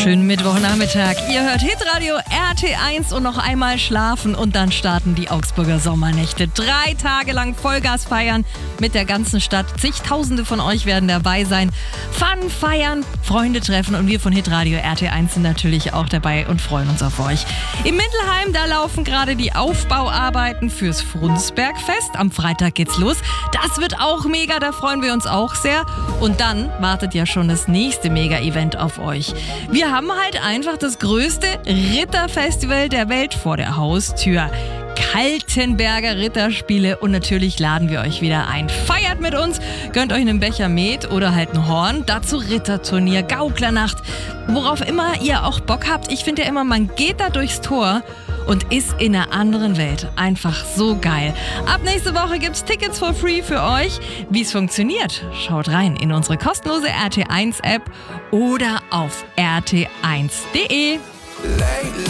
Schönen Mittwochnachmittag. Ihr hört Hitradio RT1 und noch einmal schlafen und dann starten die Augsburger Sommernächte. 3 Tage lang Vollgas feiern mit der ganzen Stadt. Zigtausende von euch werden dabei sein. Fun, feiern, Freunde treffen und wir von Hitradio RT1 sind natürlich auch dabei und freuen uns auf euch. Im Mindelheim, da laufen gerade die Aufbauarbeiten fürs Frundsbergfest. Am Freitag geht's los. Das wird auch mega, da freuen wir uns auch sehr. Und dann wartet ja schon das nächste Mega-Event auf euch. Wir haben halt einfach das größte Ritterfestival der Welt vor der Haustür. Kaltenberger Ritterspiele und natürlich laden wir euch wieder ein. Feiert mit uns, gönnt euch einen Becher Met oder halt ein Horn, dazu Ritterturnier, Gauklernacht, worauf immer ihr auch Bock habt. Ich finde ja immer, man geht da durchs Tor und ist in einer anderen Welt. Einfach so geil. Ab nächste Woche gibt's Tickets for free für euch. Wie es funktioniert, schaut rein in unsere kostenlose RT1 App oder auf rt1.de.